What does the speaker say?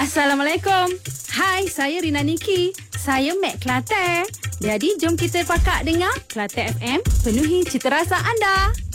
Assalamualaikum. Hai, saya Rina Niki. Saya Mek Kelantan. Jadi jom kita pakak dengar Kelantan FM, penuhi cita rasa anda.